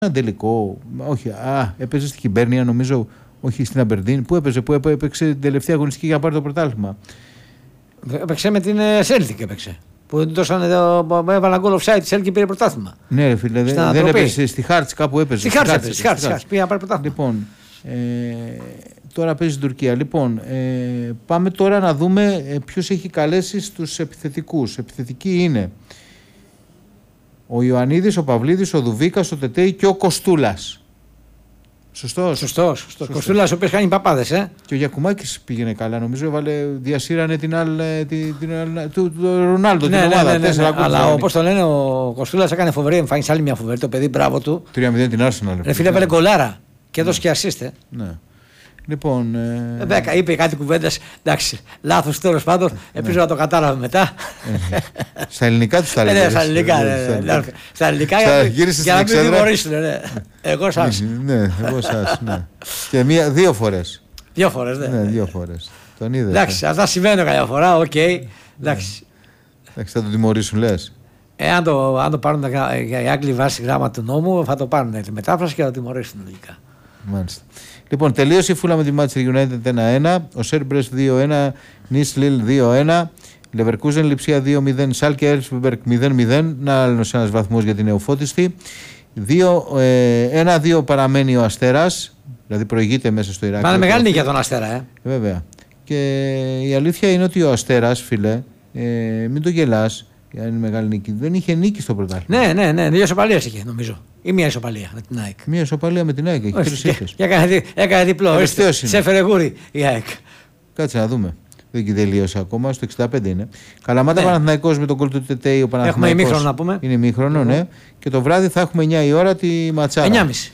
ένα τελικό. Όχι, έπαιζε στην Κιμπέρνια, νομίζω. Όχι, στην Αμπερντίν. Πού έπαιξε την τελευταία αγωνιστική για να πάρει το πρωτάθλημα. Έπαιξε με την Celtic, έπαιξε. Που έβαλα γκολ offside τη Celtic και πήρε πρωτάθλημα. Ναι, φίλε, δεν έπαιζε. Στη Χάρτς κάπου έπαιζε. Στη Χάρτς πήγε να πάρει πρωτάθλημα. Λοιπόν, τώρα παίζει στην Τουρκία. Λοιπόν, πάμε τώρα να δούμε ποιος έχει καλέσει στους επιθετικούς. Επιθετικοί είναι ο Ιωαννίδης, ο Παυλίδης, ο Δουβίκας, ο Τετέι και ο Κοστούλας. Σωστός. Κοστούλας ο οποίος κάνει παπάδες. Και ο Γιακουμάκης πήγαινε καλά. Νομίζω διασύρανε την άλλη του Ρονάλντο, την ομάδα. Ναι. Αλλά όπως το λένε, ο Κοστούλας έκανε φοβερή εμφάνιση. Άλλη μια φοβερή, το παιδί, μπράβο του. 3-0 την Arsenal. Φίλε, έβαλε γκολάρα και έδωσε και assist. Ναι. Λοιπόν. Είπε κάτι κουβέντας. Εντάξει, λάθος τέλος πάντων. Ελπίζω να το κατάλαβε μετά. Στα ελληνικά του τα λέει. Στα ελληνικά για να μην τιμωρήσουν. Εγώ σας. Ναι, εγώ σας. Και δύο φορές. Δύο φορές, ναι. Δύο φορές. Τον είδε. Εντάξει, αυτά συμβαίνουν καμιά φορά. Οκ. Εντάξει, θα τον τιμωρήσουν, λες. Αν το πάρουν οι Άγγλοι βάσει γράμμα του νόμου, θα το πάρουν τη μετάφραση και θα το τιμωρήσουν λογικά. Μάλιστα. Λοιπόν, τελείωσε η Φούλα με τη Manchester United 1-1, ο Σέρμπρεστ 2-1, Νις Λιλ 2-1, Λεβερκούζεν Λιψία 2-0, Σάλκε Έλσμπεργκ 0-0, άλλος ένας βαθμός για την νεοφώτιστη. 1-2 παραμένει ο Αστέρας, δηλαδή προηγείται μέσα στο Ηράκλειο. Μα είναι μεγάλη νίκη για τον Αστέρα, Βέβαια. Και η αλήθεια είναι ότι ο Αστέρας, φίλε, μην το γελάς. Αν είναι μεγάλη νίκη. Δεν είχε νίκη στο πρωτάθλημα. Ναι. Δύο ισοπαλίες είχε, νομίζω. Ή μία ισοπαλία με την ΑΕΚ. Μία ισοπαλία με την ΑΕΚ. Έκανε διπλό. Σε έφερε γούρι η ΑΕΚ. Κάτσε να δούμε. Δεν τελείωσε ακόμα. Στο 65 είναι. Καλαμάτα Παναθηναϊκός με τον κόλ του Τετέι. Έχουμε ημίχρονο να πούμε. Είναι ημίχρονο, ναι. Και το βράδυ θα έχουμε 9 η ώρα τη Ματσάρα.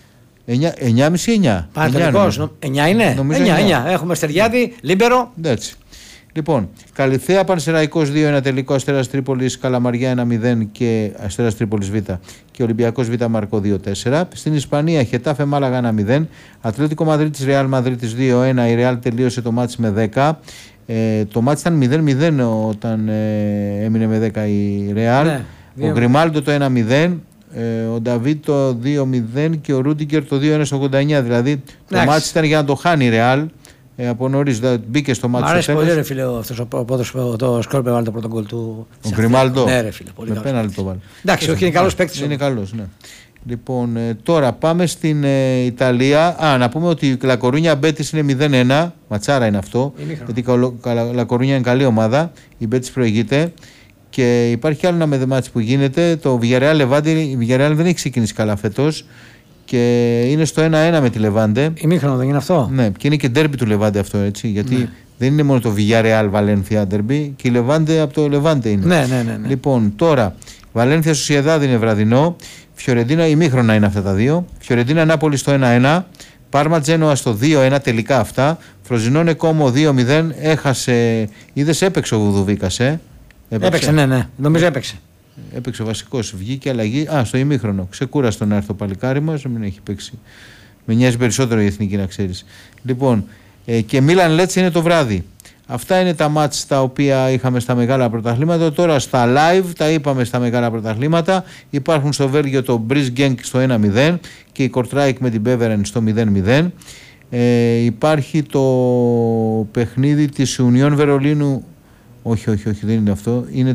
9.30 ή 9. Παναθηναϊκός. 9 είναι. 9. Έχουμε Στεριάδη, Λίμπερο. Έτσι. Λοιπόν, Καλιθέα Πανσεραϊκός 2-1 τελικό, Αστέρας Τρίπολης Καλαμαριά 1-0 και Αστέρας Τρίπολης Β και Ολυμπιακός Β Μαρκό 2-4. Στην Ισπανία Χετάφε Μάλαγα 1-0, Ατλέτικο Μαδρίτης Ρεάλ Μαδρίτης 2-1, η Ρεάλ τελείωσε το μάτς με 10. Το μάτς ήταν 0-0 όταν έμεινε με 10 η Ρεάλ. Ο Γκριμάλντο το 1-0. Ο Νταβίτ το 2-0 και ο Ρούντιγκερ το 2-1 στο 89. Δηλαδή το μάτς ήταν για να το χάνει η Ρεάλ. Από νωρίς μπήκε στο μάτι. Μ' αρέσει πολύ, ρε φίλε, το σκορ που έβαλε το πρώτο γκολ του. Ο Γκριμάλντο. Ναι, ρε φίλε, πολύ με πέναλτι το βάλε. Εντάξει, όχι, είναι καλός παίκτης. Είναι καλός, ναι. Λοιπόν, τώρα πάμε στην Ιταλία. Να πούμε ότι η Λακορούνια Μπέτις είναι 0-1. Ματσάρα είναι αυτό. Γιατί η Λακορούνια είναι καλή ομάδα. Η Μπέτις προηγείται. Και υπάρχει άλλο ένα μάτς που γίνεται. Το Villarreal Levante. Η Villarreal δεν έχει ξεκινήσει καλά φέτος. Και είναι στο 1-1 με τη Λεβάντε. Ημίχρονο δεν είναι αυτό. Ναι, και είναι και ντέρμπι του Λεβάντε αυτό, έτσι. Γιατί δεν είναι μόνο το Villarreal Valencia ντέρμπι, και η Λεβάντε από το Λεβάντε είναι. Ναι. Λοιπόν, τώρα Βαλένθια Σοσιεδάδ είναι βραδινό. Φιωρεντίνα, ημίχρονα είναι αυτά τα δύο. Φιωρεντίνα Νάπολη στο 1-1. Πάρμα Τζένοα στο 2-1, τελικά αυτά. Φροζινόνε Κόμο 2-0. Έχασε. Είδες, έπαιξε ο Βουδουβίκας, Έπαιξε, ναι. Νομίζω έπαιξε. Έπαιξε ο βασικός, βγήκε αλλαγή. Στο ημίχρονο. Ξεκούραστο να έρθει το παλικάρι μας, μην έχει παίξει. Με νοιάζει περισσότερο η εθνική, να ξέρεις. Λοιπόν, και Μίλαν Λέτσε είναι το βράδυ. Αυτά είναι τα μάτς τα οποία είχαμε στα μεγάλα πρωταθλήματα. Τώρα στα live τα είπαμε στα μεγάλα πρωταθλήματα. Υπάρχουν στο Βέλγιο το Μπριζ Γκένκ στο 1-0 και η Κορτράικ με την Μπέβερεν στο 0-0. Υπάρχει το παιχνίδι της Ουνιών Βερολίνου. Όχι, δεν είναι αυτό. Είναι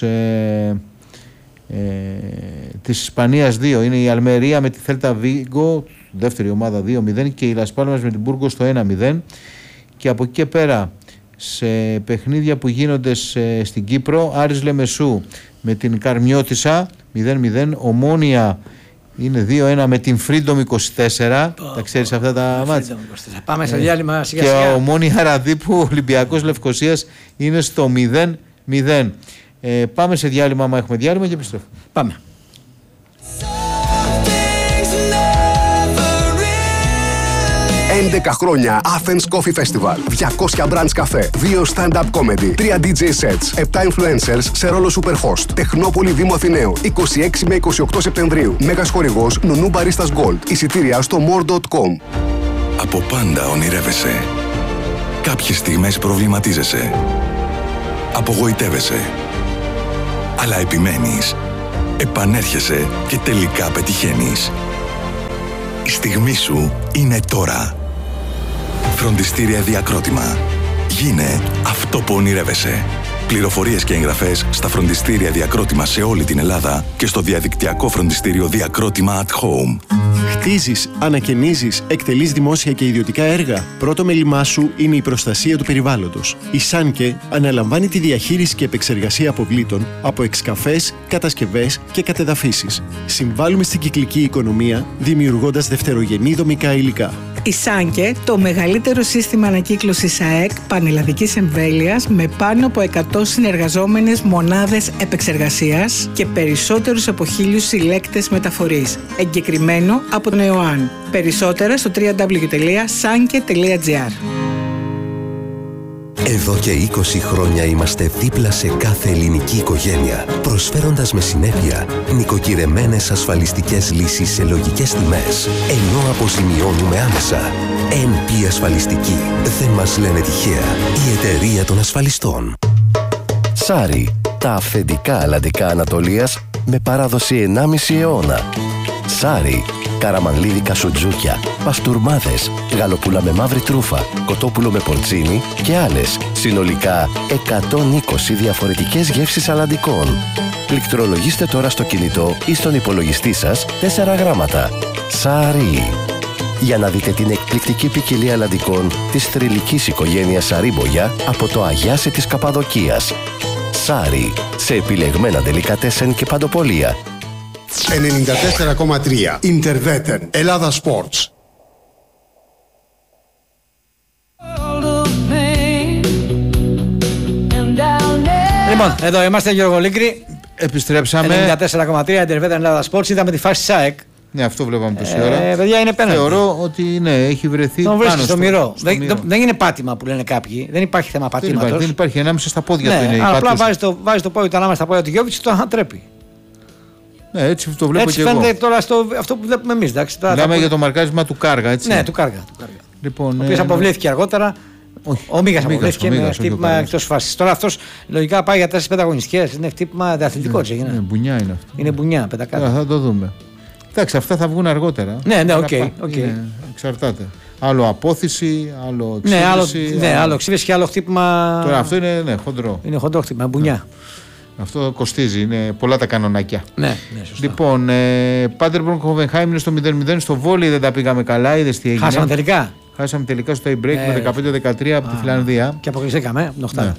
της Ισπανίας 2. Είναι η Αλμερία με τη Θέλτα Βίγκο, δεύτερη ομάδα 2-0, και η Λασπάλμας με την Μπούργο στο 1-0. Και από εκεί και πέρα σε παιχνίδια που γίνονται στην Κύπρο, Άρης Λεμεσού με την Καρμιώτισσα 0-0, Ομόνια είναι 2-1 με την Freedom 24. Τα ξέρεις αυτά τα μάτια. Πάμε σε διάλειμμα σιγά και σιγά. ο Ομόνια Ραδίπου Ολυμπιακός Λευκοσίας είναι στο 0-0. Πάμε σε διάλειμμα, άμα έχουμε διάλειμμα, και επιστρέφουμε. Πάμε. «11 χρόνια Athens Coffee Festival. 200 brands καφέ, 2 stand-up comedy, 3 DJ sets, 7 influencers σε ρόλο superhost. Τεχνόπολη Δήμου Αθηναίου, 26 με 28 Σεπτεμβρίου. Μέγας χορηγός Νουνού Baristas Gold. Εισιτήρια στο more.com. Από πάντα ονειρεύεσαι. Κάποιες στιγμές προβληματίζεσαι. Απογοητεύεσαι. Αλλά επιμένεις. Επανέρχεσαι και τελικά πετυχαίνεις. στιγμή σου είναι τώρα. Φροντιστήρια Διακρότημα. Γίνε αυτό που ονειρεύεσαι. Πληροφορίες και εγγραφές στα φροντιστήρια Διακρότημα σε όλη την Ελλάδα και στο διαδικτυακό φροντιστήριο Διακρότημα at Home. Χτίζεις, ανακαινίζεις, εκτελείς δημόσια και ιδιωτικά έργα. Πρώτο μέλημά σου είναι η προστασία του περιβάλλοντος. Η Σάνκε αναλαμβάνει τη διαχείριση και επεξεργασία αποβλήτων από εξκαφές, κατασκευές και κατεδαφίσεις. Συμβάλλουμε στην κυκλική οικονομία, δημιουργώντας δευτερογενή δομικά υλικά. Η Σάνκε, το μεγαλύτερο σύστημα ανακύκλωσης ΑΕΚ πανελλαδικής εμβέλειας με πάνω από 100 συνεργαζόμενες μονάδες επεξεργασίας και περισσότερους από 1.000 συλλέκτες μεταφορής. Εγκεκριμένο από τον ΕΟΑΝ. Περισσότερα στο www.sanke.gr. Εδώ και 20 χρόνια είμαστε δίπλα σε κάθε ελληνική οικογένεια, προσφέροντας με συνέπεια νοικοκυρεμένες ασφαλιστικές λύσεις σε λογικές τιμές, ενώ αποζημιώνουμε άμεσα. NP Ασφαλιστική. Δεν μας λένε τυχαία. Η εταιρεία των ασφαλιστών. Σάρι. Τα αυθεντικά αλλαντικά Ανατολίας με παράδοση 1,5 αιώνα. Σάρι. Καραμανλίδικα σουτζούκια, παστούρμάδες, γαλοπούλα με μαύρη τρούφα, κοτόπουλο με πορτσίνι και άλλες. Συνολικά 120 διαφορετικές γεύσεις αλλαντικών. Πληκτρολογήστε τώρα στο κινητό ή στον υπολογιστή σας 4 γράμματα. Σάρι. Για να δείτε την εκπληκτική ποικιλία αλλαντικών της θρυλικής οικογένειας Σαρίμπογια από το Αγιάσι της Καπαδοκίας. Σάρι. Σε επιλεγμένα ντελικατέσεν και παντοπολία. 94,3 Ιντερβέτεν Ελλάδα Sports. Λοιπόν, εδώ είμαστε, Γιώργο Λίγκρη. Επιστρέψαμε. 94,3 Ιντερβέτεν Ελλάδα Sports. Είδαμε τη φάση ΣΑΕΚ. Ναι, αυτό βλέπαμε τόση ώρα. Παιδιά, είναι πέναντι. Θεωρώ ότι ναι, έχει βρεθεί. Τον βρίσκει στο μυρό. μυρό. Δεν είναι πάτημα που λένε κάποιοι. Δεν υπάρχει θέμα πατήματος. Δεν υπάρχει ανάμεσα στα πόδια του. Ναι, απλά βάζει το πόδι του ανάμεσα στα πόδια του Γιώβιτς και το ανατρέπει. Ναι, έτσι το βλέπω έτσι και εγώ. φαίνεται τώρα αυτό που βλέπουμε εμείς. Μιλάμε για το μαρκάρισμα του Κάργα, έτσι. Ναι, του Κάργα. Λοιπόν, ο οποίος αποβλήθηκε αργότερα. Ο Μίγας αποβλήθηκε με χτύπημα εκτός φάσης. Τώρα αυτός λογικά πάει για 4-5 αγωνιστικές. Είναι χτύπημα αθλητικό, έτσι έγινε. Μπουνιά είναι αυτό. Είναι μπουνιά, πεντακάτα. Θα το δούμε. Εντάξει, αυτά θα βγουν αργότερα. Ναι, οκ. Εξαρτάται. Άλλο απόθυση, άλλο εξήβεση. Ναι, άλλο εξήβεση και άλλο χτύπημα. Τώρα αυτό είναι χοντρό. Είναι χοντρό χτύπημα, μπουνιά. Αυτό κοστίζει, είναι πολλά τα κανονάκια. Ναι, σωστά. Λοιπόν, Πάτερμπορν Χοβενχάιμ είναι στο 0-0. Στο βόλεϊ δεν τα πήγαμε καλά, είδες τι έγινε. Χάσαμε τελικά στο tie break με 15-13 από τη Φιλανδία. Και αποκλειστήκαμε, νοχτά.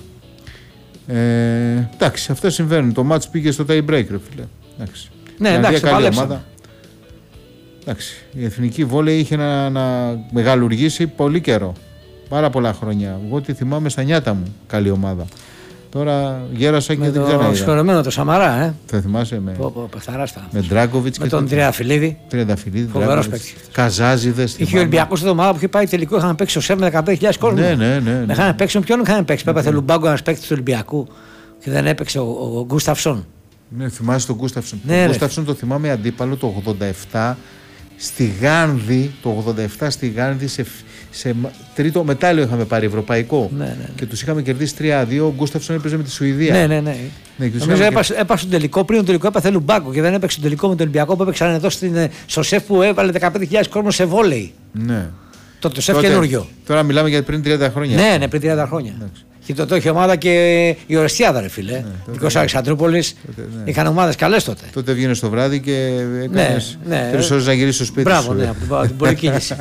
Εντάξει, αυτά συμβαίνουν. Το match πήγε στο tie break, ρε φίλε. Ναι, εντάξει, παλέψαμε. Εντάξει, η εθνική βόλεϊ είχε να μεγαλουργήσει πολύ καιρό. Πάρα πολλά χρόνια. Εγώ τη θυμάμαι στα νιάτα μου. Καλή ομάδα. Τώρα γέρασα και δεν ξέρω. Με το συγχωρεμένο το Σαμαρά, Θα θυμάσαι με Ντράγκοβιτς με τον Τριανταφυλλίδη. Φοβερός παίκτης. Καζάζιδες. Είχε ο Ολυμπιακός την εβδομάδα που είχε πάει τελικό. Είχαν παίξει ο ΣΕΒ με 15.000 κόσμο. Ναι. Είχαν παίξει, ποιον είχαν παίξει. Πέπαθε Λουμπάγκο, ένας παίκτης του Ολυμπιακού. Και δεν έπαιξε ο Γκούσταυσον. Ναι, θυμάσαι τον Γκούσταυσον. Ναι, τον Γκούσταυσον το θυμάμαι αντίπαλο το 87 στη Γάνδη. Το 87 στη Γάνδη σε τρίτο μετάλλιο είχαμε πάρει ευρωπαϊκό. Ναι. Και τους είχαμε κερδίσει 3-2. Ο Γκούσταυσον έπαιζε με τη Σουηδία. Ναι. Νομίζω έπασε τον τελικό. Πριν τον τελικό έπαθε Λουμπάγκο και δεν έπαιξε τον τελικό με τον Ολυμπιακό που έπαιξαν εδώ στο ΣΕΦ που έβαλε 15.000 κόσμο σε βόλεϊ. Ναι. Το ΣΕΦ καινούριο. Τώρα μιλάμε για πριν 30 χρόνια. Ναι, πριν 30 χρόνια. Και το είχε ομάδα και η Ορεστιάδα, ρε φίλε. Νικός Αλεξανδρούπολης. Είχαν ομάδες καλές τότε. Τότε βγαίνεις το βράδυ και έκανες 3 ώρες να γυρίσεις στο σπίτι σου. Μπράβο, ναι, από την πολλή κίνηση.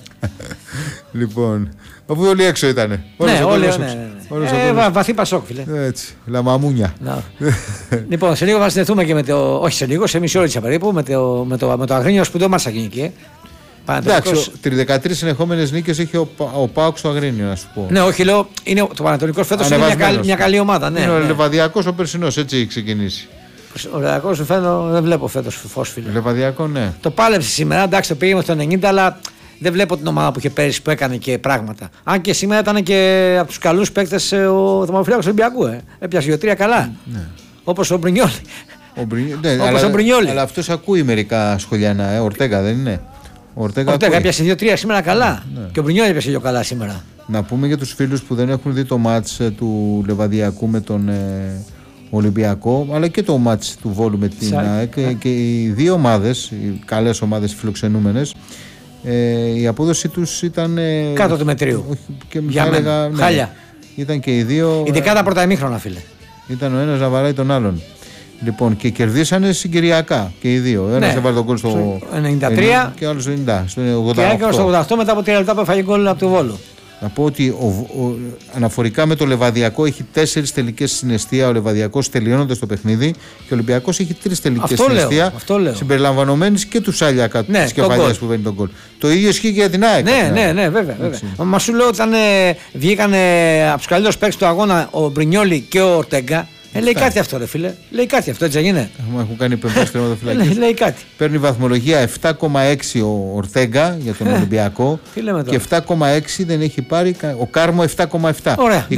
Λοιπόν, αφού όλοι έξω ήτανε. Ναι, όλοι. Βαθύ Πασόκ, φίλε. Έτσι, λαμαμούνια. Λοιπόν, σε λίγο θα συνδεθούμε και με το. Όχι σε λίγο, σε μισή ώρα περίπου, με το Αγρίνιο σπουδαίο μας θα γίνει εκεί. Εντάξει, 13 συνεχόμενες νίκες έχει ο ΠΑΟΚ στο Αγρίνιο, να σου πω. Ναι, όχι, λέω, το Πανατολικός φέτος είναι μια καλή ομάδα. Ναι, είναι ο Λεβαδιακός ο περσινός, έτσι έχει ξεκινήσει. Ο Λεβαδιακός δεν βλέπω φέτος φως, φίλε. Λεβαδιακό, ναι. Το πάλεψε σήμερα, εντάξει, το πήγε με το 90, αλλά δεν βλέπω την ομάδα που είχε πέρυσι που έκανε και πράγματα. Αν και σήμερα ήταν και από τους καλούς παίκτες ο θερμοφύλακας Ολυμπιακού. Έπιασε 2-3 καλά. Όπως ο Μπρινιόλι. Όπως ο Μπρινιόλι. Αλλά αυτός ακούει μερικά σχολιανά, Ορτέγα δεν είναι. Ορτέγα έπιασε 2-3 σήμερα καλά. Ναι. Και ο Μπρινιόλι έπιασε 2 καλά σήμερα. Να πούμε για τους φίλους που δεν έχουν δει το μάτς του Λεβαδιακού με τον Ολυμπιακό, αλλά και το μάτς του Βόλου με την ΑΕΚ. Και οι δύο ομάδες, οι καλές ομάδες φιλοξενούμενες, η απόδοση τους ήταν. Κάτω του μετρίου. Και για μένα. έλεγα, ναι, χάλια. Ήταν και οι δύο. Ειδικά τα πρώτα ημίχρονα, φίλε. Ήταν ο ένας να βαράει τον άλλον. Λοιπόν, και κερδίσανε συγκυριακά και οι δύο. Ένας έβαλε τον γκολ στο 93 και ο άλλος στο 90. Στο 88. Και έκανε στο 88 μετά από 3 λεπτά που έφαγε γκολ από το Βόλο. Να πω ότι αναφορικά με το Λεβαδιακό έχει 4 τελικές στην εστία. Ο Λεβαδιακός τελειώνοντας το παιχνίδι και ο Ολυμπιακός έχει 3 τελικές στην εστία. Συμπεριλαμβανομένης και του Σάλιακα της κεφαλιάς που παίρνει τον γκολ. Το ίδιο ισχύει και για την ΑΕΚ. Ναι, βέβαια. Μα σου λέω όταν βγήκανε από τους καλύτερους παίκτες του αγώνα ο Μπρινιόλι και ο Ορτέγκα. Λέει κάτι αυτό, ρε φίλε. Λέει κάτι αυτό, έτσι έγινε. Έχουν κάνει πεντός τερματοφυλακές. Λέει κάτι. Παίρνει βαθμολογία 7,6 ο Ορτέγκα για τον Ολυμπιακό. Και 7,6 δεν έχει πάρει ο Κάρμο 7,7. Ωραία.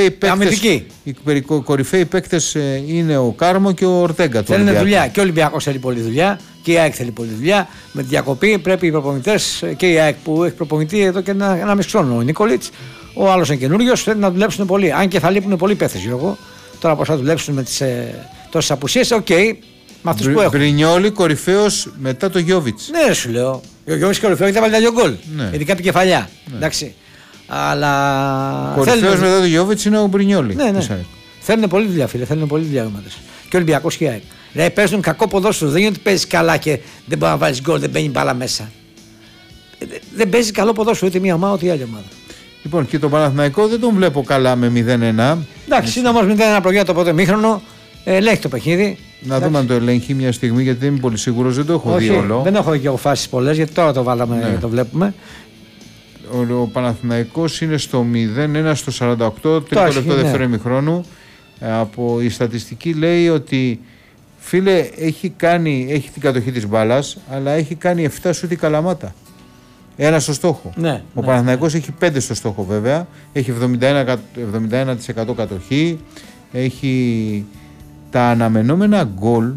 Οι κορυφαίοι παίκτες είναι ο Κάρμο και ο Ορτέγκα. Θέλουν δουλειά. Και ο Ολυμπιακός θέλει πολλή δουλειά. Και η ΑΕΚ θέλει πολλή δουλειά. Με τη διακοπή πρέπει οι προπονητές και η ΑΕΚ που έχει προπονητή εδώ και ένα μισό χρόνο. Ο Νίκολιτς, ο άλλος είναι καινούριος, θέλει να δουλέψουν πολύ. Αν και θα λείπουν πολλοί παίκτες, Γιώργο. Τώρα πώς θα δουλέψουν με τις τόσες απουσίες, με αυτούς που έχουν. Μπρινιόλι κορυφαίος μετά το Γιόβιτς. Ναι, σου λέω. Ο Γιόβιτς κορυφαίος γιατί έβαλε 2 γκολ. Ειδικά από κεφαλιά. Ναι. Εντάξει. Αλλά. Κορυφαίος μετά το Γιόβιτς είναι ο Μπρινιόλι. Ναι. Θέλουν πολλή δουλειά, φίλε. Θέλουν πολλή δουλειά ομάδες. Και ο Ολυμπιακός και η ΑΕΚ. Δηλαδή παίζουν κακό ποδόσφαιρο. Δεν είναι ότι παίζει καλά και δεν μπορεί να βάλει γκολ, δεν μπαίνει μπάλα μέσα. Δεν παίζει καλό ποδόσφαιρο ούτε μία ομάδα ούτε η άλλη ομάδα. Λοιπόν, και τον Παναθηναϊκό δεν τον βλέπω καλά με 0-1. Εντάξει, είναι όμως 0-1 προγεία το πρώτο ημίχρονο. Ελέγχει το παιχνίδι. Να δούμε αν το ελέγχει μια στιγμή, γιατί δεν είμαι πολύ σίγουρος. Δεν το έχω δει όλο. Δεν έχω και εγώ φάσεις πολλές, γιατί τώρα το βάλαμε και το βλέπουμε. Ο Παναθηναϊκός είναι στο 0-1 στο 48, τρίτο λεπτό δεύτερο ημιχρόνου. Από η στατιστική λέει ότι φίλε έχει την κατοχή της μπάλας, αλλά έχει κάνει 7 σούτ η Καλαμάτα. Ένα στο στόχο. Ο Παναθηναϊκός έχει 5 στο στόχο βέβαια. Έχει 71% κατοχή. Έχει τα αναμενόμενα γκολ.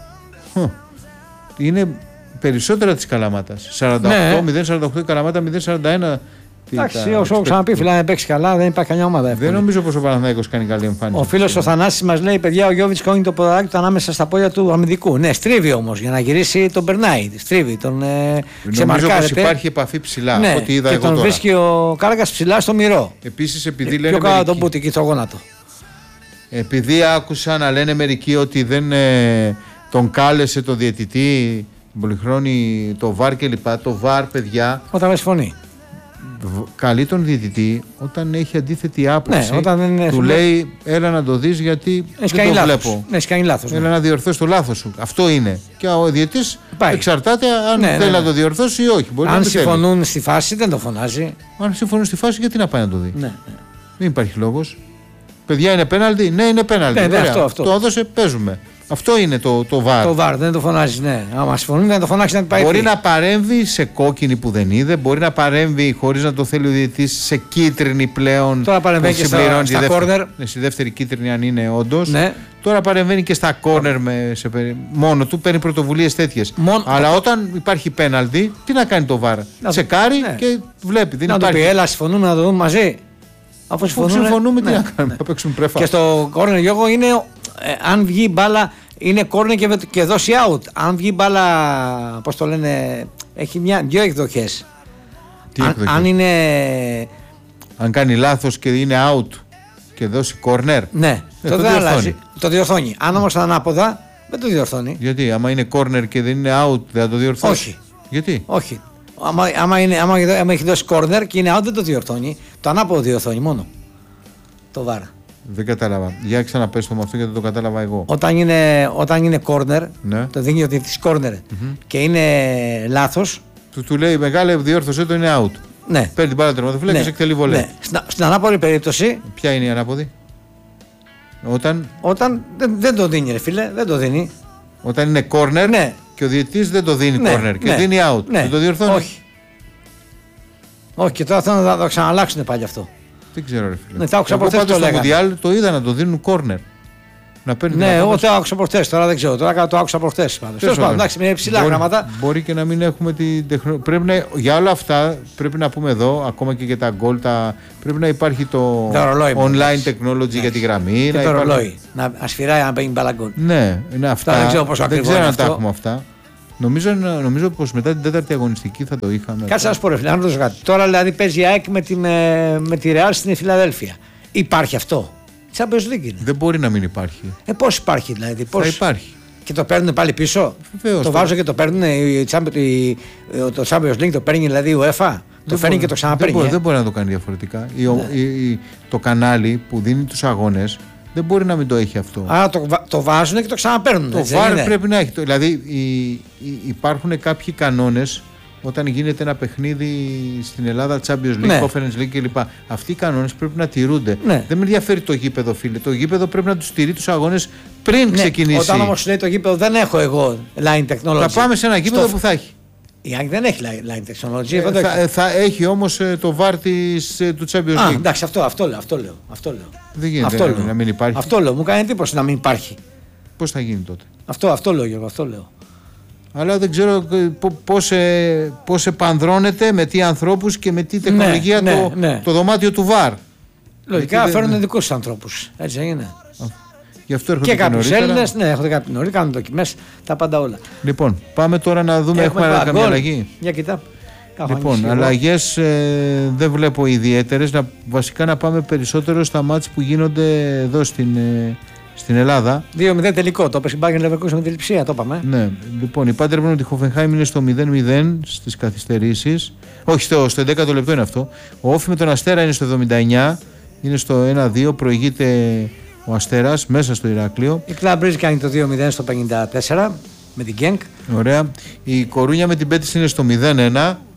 Είναι περισσότερα της Καλαμάτας. 0-48 η Καλαμάτα, 0-41. Εντάξει, όσο έχω ξαναπεί, φίλε, αν παίξει καλά, δεν υπάρχει καμιά ομάδα εύκολη. Δεν νομίζω πως ο Παναθηναϊκός κάνει καλή εμφάνιση. Ο φίλος ο Θανάσης μας λέει: παιδιά, ο Γιόβιτς κόβει το ποδαράκι του ανάμεσα στα πόδια του αμυντικού. Ναι, στρίβει όμως για να γυρίσει τον περνάει. Στρίβει, τον ξεμαρκάρεται. Νομίζω πως υπάρχει επαφή ψηλά. Ναι, ό,τι είδα και εγώ τον τώρα. βρίσκει ο Κάραγκας ψηλά στο μυρό. Επίσης, επειδή λένε. Πιο κάτω τον Μπούτικη στο γόνατο. Επειδή άκουσα να λένε μερικοί ότι δεν τον κάλεσε το διαιτητή, πολυχρόνη, το VAR κλπ. Το VAR, παιδιά. Όταν με συμφωνεί. Καλεί τον διαιτητή όταν έχει αντίθετη άποψη. Ναι, όταν του λέει έλα να το δεις γιατί δεν το βλέπω. Ναι, έχει κάνει λάθος. Έλα να διορθώσει το λάθος σου. Αυτό είναι. Και ο διαιτητής εξαρτάται αν θέλει να το διορθώσει ή όχι. Αν συμφωνούν στη φάση δεν το φωνάζει. Αν συμφωνούν στη φάση γιατί να πάει να το δει. Ναι. Δεν υπάρχει λόγος. Παιδιά είναι πέναλτι. Ναι, είναι πέναλτι. Ναι, αυτό. Το έδωσε, παίζουμε. Αυτό είναι το VAR. Το VAR δεν το φωνάζει, ναι. Άμα συμφωνούν, δεν το φωνάξει να πάει. Μπορεί να παρέμβει σε κόκκινη που δεν είδε, μπορεί να παρέμβει χωρίς να το θέλει ο διαιτητής σε κίτρινη πλέον. Τώρα παρεμβαίνει και στα κόρνερ. Στη δεύτερη κίτρινη, αν είναι όντως. Ναι. Τώρα παρεμβαίνει και στα κόρνερ μόνο του, παίρνει πρωτοβουλίες τέτοιες. Αλλά όταν υπάρχει πέναλτι, τι να κάνει το VAR. Τσεκάρει και βλέπει. Δεν να υπάρχει. του πει, έλα, συμφωνούμε να το δούμε μαζί. Αφού συμφωνούμε, τι να κάνουμε. Θα παίξουμε πρέφα. Και στο κόρνερ, Γιώργο, είναι. Αν βγει μπάλα, είναι κόρνερ και δώσει out. Αν βγει μπάλα, πώς το λένε, έχει δύο εκδοχές. Αν κάνει λάθος και είναι out και δώσει κόρνερ. Ναι, το δεν αλλάζει. Το διορθώνει. Αν όμως ανάποδα, δεν το διορθώνει. Γιατί, άμα είναι κόρνερ και δεν είναι out, δεν θα το διορθώσει. Όχι. Γιατί? Όχι. Άμα έχει δώσει κόρνερ και είναι out, δεν το διορθώνει. Το ανάποδο διορθώνει μόνο. Το βάρα. Δεν κατάλαβα. Για ξαναπες το με αυτό γιατί δεν το κατάλαβα εγώ. Όταν είναι corner, ναι. Το δίνει ότι της corner και είναι λάθος. Του λέει μεγάλη διόρθωσή το είναι out. Ναι. Παίρνει την μπάλα τερματοφύλακα και εκτελεί βολέ. Ναι. Στην ανάποδη περίπτωση. Ποια είναι η ανάποδη? Όταν δεν το δίνει, ρε φίλε, δεν το δίνει. Όταν είναι corner και ο διαιτητής δεν το δίνει corner και δίνει out. Δεν το διορθώνει. Όχι. Όχι, και τώρα θέλουν να το ξαναλλάξουν πάλι αυτό. Δεν ξέρω, ρε φίλε. Ναι, το άκουσα προχθές το λέγανε. Μουντιάλ το είδα να το δίνουν corner. Ναι, εγώ το άκουσα προχθές, τώρα δεν ξέρω. Τώρα το άκουσα προχθές. Τέλος πάντων, εντάξει, με ψηλά γράμματα. Μπορεί και να μην έχουμε την τεχνολογία. Για όλα αυτά πρέπει να πούμε εδώ, ακόμα και για τα γκολ, πρέπει να υπάρχει το online technology για τη γραμμή. Και το ρολόι. Να ασφυράει αν παίρνει μπάλα γκολ. Ναι, είναι αυτά. Δεν ξέρω πώς ακριβώς. Δεν ξέρω αν τα έχουμε αυτά. Νομίζω πως μετά την τέταρτη αγωνιστική θα το είχαμε. Κάτσε να σου πω, ρε φίλε, να ρωτήσω κάτι. Τώρα δηλαδή παίζει η ΑΕΚ με τη Real στην Φιλαδέλφια. Υπάρχει αυτό? Champions League είναι. Δεν μπορεί να μην υπάρχει. Πώς υπάρχει δηλαδή? Θα υπάρχει. Και το παίρνουν πάλι πίσω. Βεβαίως, το βάζω και το παίρνουν. Το Champions League το παίρνει δηλαδή η UEFA. Το φέρνει και το ξαναπαίρνει. Δεν μπορεί να το κάνει διαφορετικά. Το κανάλι που δίνει τους αγώνες δεν μπορεί να μην το έχει αυτό. Άρα το βάζουν και το ξαναπαίρνουν. Το VAR πρέπει να έχει. Δηλαδή υπάρχουν κάποιοι κανόνες όταν γίνεται ένα παιχνίδι στην Ελλάδα, Champions League, Conference League κλπ. Αυτοί οι κανόνες πρέπει να τηρούνται. Ναι. Δεν με ενδιαφέρει το γήπεδο, φίλε. Το γήπεδο πρέπει να τους τηρεί τους αγώνες πριν ξεκινήσει. Όταν όμως λέει το γήπεδο, δεν έχω εγώ line technology. Θα πάμε σε ένα γήπεδο που θα έχει. Η ΑΕΚ δεν έχει line technology. Θα έχει όμως το VAR του Champions League. Εντάξει, αυτό λέω. Δεν γίνεται να μην υπάρχει. Αυτό λέω. Μου κάνει εντύπωση να μην υπάρχει. Πώς θα γίνει τότε? Αυτό λέω, Γιώργο, αυτό λέω. Αλλά δεν ξέρω πώς επανδρώνεται, με τι ανθρώπους και με τι τεχνολογία το δωμάτιο του VAR. Λογικά φέρνουν δικούς ανθρώπους. Έτσι δεν είναι? Γι' αυτό έρχονται και κάποιους Έλληνες, έρχονται κάποιοι νωρί, κάνουν δοκιμές, τα πάντα όλα. Λοιπόν, πάμε τώρα να δούμε, έχουμε καμία αλλαγή? Για κοιτά. Λοιπόν, αλλαγές δεν βλέπω ιδιαίτερες. Βασικά να πάμε περισσότερο στα μάτς που γίνονται εδώ στην Ελλάδα. 2-0 τελικό, το έπαιξε η Bayern Leverkusen με τη Λειψία, το είπαμε. Ναι, λοιπόν, η Πάτερμπορν τη Hoffenheim είναι στο 0-0 στις καθυστερήσεις. Όχι, στο 11ο λεπτό είναι αυτό. Ο Όφη με τον Αστέρα είναι στο 79, είναι στο 1-2, προηγείται ο Αστέρας μέσα στο Ηράκλειο. Η Club Brugge κάνει το 2-0 στο 54 με την Genk. Ωραία. Η Κορούνια με την Πέτης είναι στο 0-1.